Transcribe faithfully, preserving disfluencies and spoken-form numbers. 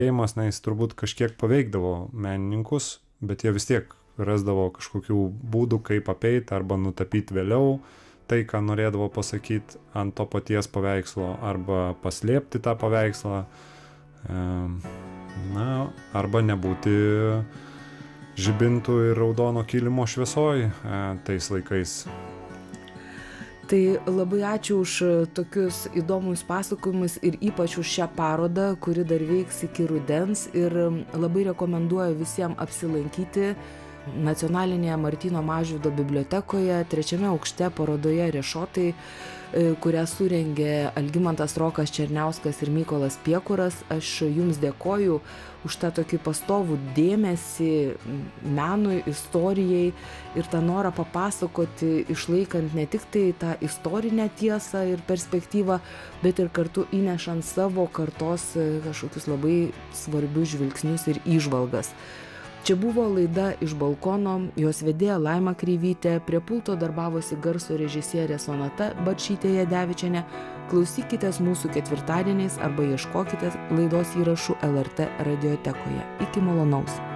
ėjimas, na, jis turbūt kažkiek paveikdavo menininkus, bet jie vis tiek rasdavo kažkokių būdų, kaip apeit arba nutapyti vėliau tai, ką norėdavo pasakyti ant to paties paveikslo, arba paslėpti tą paveikslą, na, arba nebūti žibintų ir raudono kilimo šviesoj tais laikais. Tai labai ačiū už tokius įdomus pasakojimus ir ypač už šią parodą, kuri dar veiks iki rudens, ir labai rekomenduoju visiems apsilankyti Nacionalinėje Martyno Mažvydo bibliotekoje, trečiame aukšte parodoje Riešotai, kurią surengė Algimantas Rokas Černiauskas ir Mykolas Piekuras. Aš jums dėkoju už tą tokį pastovų dėmesį menui, istorijai ir tą norą papasakoti, išlaikant ne tik tai tą istorinę tiesą ir perspektyvą, bet ir kartu įnešant savo kartos kažkokius labai svarbius žvilgsnius ir įžvalgas. Čia buvo laida Iš balkono, jos vedėja Laima Kreivytė, prie pulto darbavosi garso režisierė Sonata Barčytė-Jadevičienė. Klausykitės mūsų ketvirtadieniais arba ieškokite laidos įrašų L R T radiotekoje. Iki malonaus.